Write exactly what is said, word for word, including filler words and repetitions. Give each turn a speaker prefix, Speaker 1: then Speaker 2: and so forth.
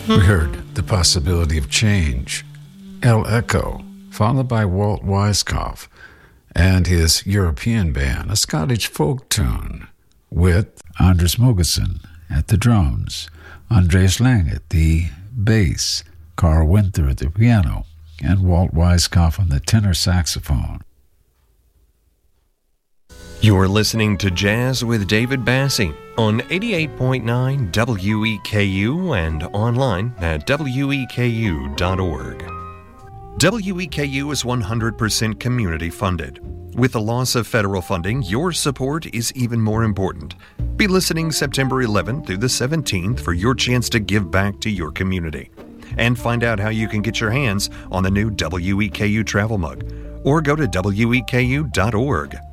Speaker 1: We heard The Possibility of Change, El Echo, followed by Walt Weiskopf and his European band, a Scottish folk tune, with Anders Mogensen at the drums, Andreas Lang at the bass, Carl Winther at the piano, and Walt Weiskopf on the tenor saxophone.
Speaker 2: You're listening to Jazz with David Bassie on eighty-eight point nine W E K U and online at W E K U dot org. W E K U is one hundred percent community funded. With the loss of federal funding, your support is even more important. Be listening September eleventh through the seventeenth for your chance to give back to your community. And find out how you can get your hands on the new W E K U travel mug. Or go to W E K U dot org.